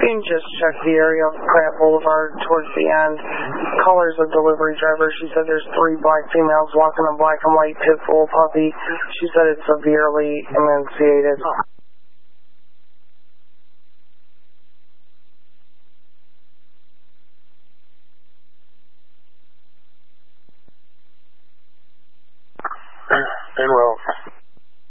can just check the area of Pratt Boulevard towards the end. Colors of delivery driver. She said there's 3 black females walking a black and white pit bull puppy. She said it's severely emaciated. And well,